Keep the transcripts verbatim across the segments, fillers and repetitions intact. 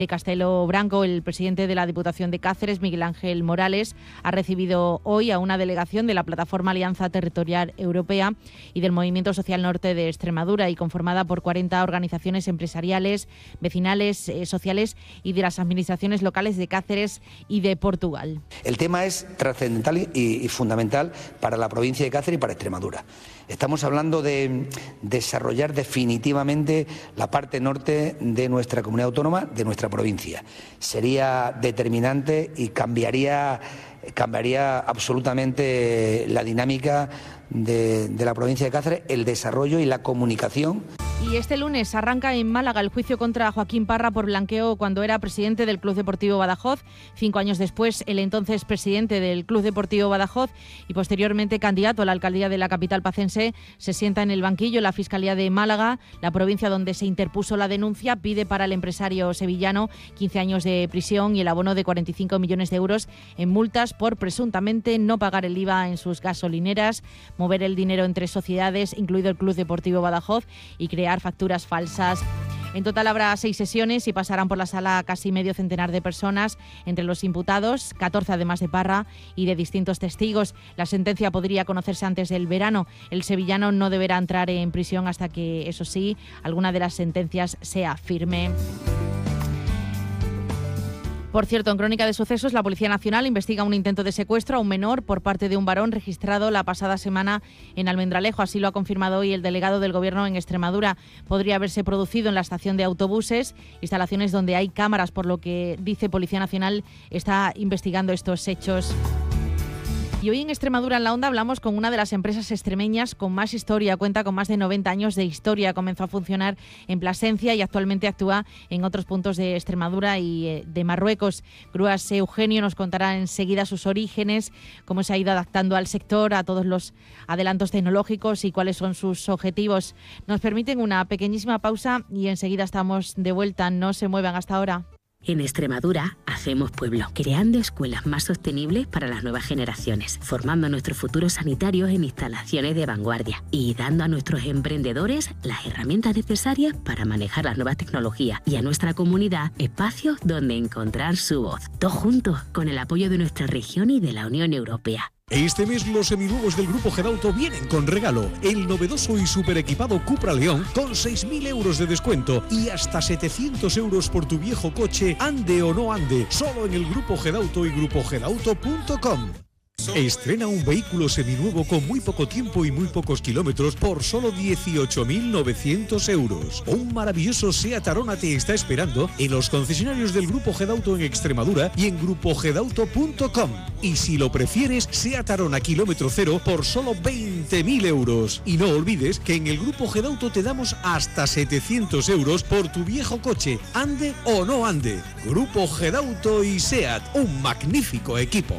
de Castelo Branco. El presidente de la Diputación de Cáceres, Miguel Ángel Morales, ha recibido hoy a una delegación de la Plataforma Alianza Territorial Europea y del Movimiento Social Norte de Extremadura, y conformada por cuarenta organizaciones empresariales, vecinales, eh, sociales y de las administraciones locales de Cáceres y de Portugal. El tema es trascendental y, y fundamental para la provincia de Cáceres y para Extremadura. Estamos hablando de desarrollar definitivamente la parte norte de nuestra comunidad autónoma, de nuestra provincia. Sería determinante y cambiaría, cambiaría absolutamente la dinámica de, de la provincia de Cáceres, el desarrollo y la comunicación. Y este lunes arranca en Málaga el juicio contra Joaquín Parra por blanqueo cuando era presidente del Club Deportivo Badajoz. Cinco años después, el entonces presidente del Club Deportivo Badajoz y posteriormente candidato a la alcaldía de la capital pacense se sienta en el banquillo. La Fiscalía de Málaga, la provincia donde se interpuso la denuncia, pide para el empresario sevillano quince años de prisión y el abono de cuarenta y cinco millones de euros en multas por presuntamente no pagar el I V A en sus gasolineras, mover el dinero entre sociedades, incluido el Club Deportivo Badajoz, y crear facturas falsas. En total habrá seis sesiones y pasarán por la sala casi medio centenar de personas, entre los imputados, catorce además de Parra y de distintos testigos. La sentencia podría conocerse antes del verano. El sevillano no deberá entrar en prisión hasta que, eso sí, alguna de las sentencias sea firme. Por cierto, en Crónica de Sucesos, la Policía Nacional investiga un intento de secuestro a un menor por parte de un varón registrado la pasada semana en Almendralejo. Así lo ha confirmado hoy el delegado del Gobierno en Extremadura. Podría haberse producido en la estación de autobuses, instalaciones donde hay cámaras, por lo que, dice Policía Nacional, está investigando estos hechos. Y hoy en Extremadura en la Onda hablamos con una de las empresas extremeñas con más historia. Cuenta con más de noventa años de historia. Comenzó a funcionar en Plasencia y actualmente actúa en otros puntos de Extremadura y de Marruecos. Grúas Eugenio nos contará enseguida sus orígenes, cómo se ha ido adaptando al sector, a todos los adelantos tecnológicos y cuáles son sus objetivos. Nos permiten una pequeñísima pausa y enseguida estamos de vuelta. No se muevan hasta ahora. En Extremadura hacemos pueblo, creando escuelas más sostenibles para las nuevas generaciones, formando a nuestros futuros sanitarios en instalaciones de vanguardia y dando a nuestros emprendedores las herramientas necesarias para manejar las nuevas tecnologías y a nuestra comunidad espacios donde encontrar su voz. Todos juntos, con el apoyo de nuestra región y de la Unión Europea. Este mes los seminuevos del Grupo Gedauto vienen con regalo. El novedoso y super equipado Cupra León con seis mil euros de descuento y hasta setecientos euros por tu viejo coche, ande o no ande, solo en el Grupo Gedauto y grupo gedauto punto com. Estrena un vehículo seminuevo con muy poco tiempo y muy pocos kilómetros por solo dieciocho mil novecientos euros. Un maravilloso Seat Arona te está esperando en los concesionarios del Grupo Gedauto en Extremadura y en grupo gedauto punto com. Y si lo prefieres, Seat Arona kilómetro cero por solo veinte mil euros. Y no olvides que en el Grupo Gedauto te damos hasta setecientos euros por tu viejo coche, ande o no ande. Grupo Gedauto y Seat, un magnífico equipo.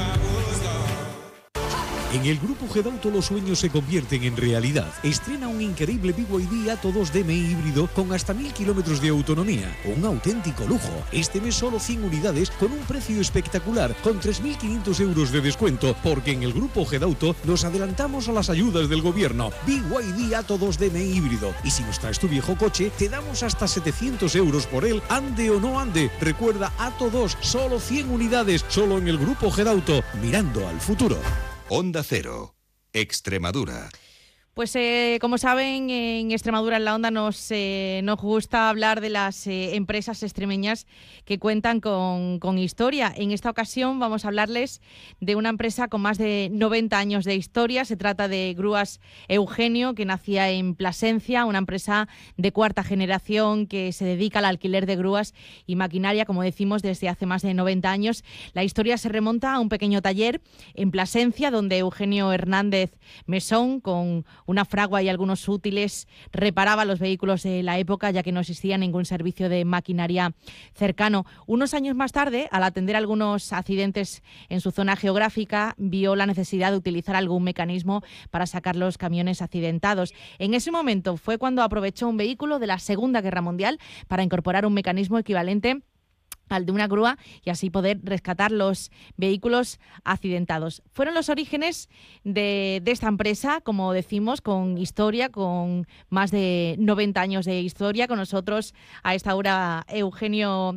En el Grupo Gedauto los sueños se convierten en realidad. Estrena un increíble B Y D Atto dos D M I híbrido con hasta mil kilómetros de autonomía. Un auténtico lujo. Este mes solo cien unidades con un precio espectacular, con tres mil quinientos euros de descuento, porque en el Grupo Gedauto nos adelantamos a las ayudas del gobierno. B Y D Atto dos D M I híbrido. Y si nos traes tu viejo coche, te damos hasta setecientos euros por él, ande o no ande. Recuerda, Atto dos, solo cien unidades, solo en el Grupo Gedauto, mirando al futuro. Onda Cero, Extremadura. Pues eh, como saben, en Extremadura en la Onda nos, eh, nos gusta hablar de las eh, empresas extremeñas que cuentan con, con historia. En esta ocasión vamos a hablarles de una empresa con más de noventa años de historia. Se trata de Grúas Eugenio, que nacía en Plasencia, una empresa de cuarta generación que se dedica al alquiler de grúas y maquinaria, como decimos, desde hace más de noventa años. La historia se remonta a un pequeño taller en Plasencia, donde Eugenio Hernández Mesón, con una fragua y algunos útiles, reparaba los vehículos de la época, ya que no existía ningún servicio de maquinaria cercano. Unos años más tarde, al atender algunos accidentes en su zona geográfica, vio la necesidad de utilizar algún mecanismo para sacar los camiones accidentados. En ese momento fue cuando aprovechó un vehículo de la Segunda Guerra Mundial para incorporar un mecanismo equivalente al de una grúa y así poder rescatar los vehículos accidentados. Fueron los orígenes de, de esta empresa, como decimos, con historia, con más de noventa años de historia. Con nosotros a esta hora Eugenio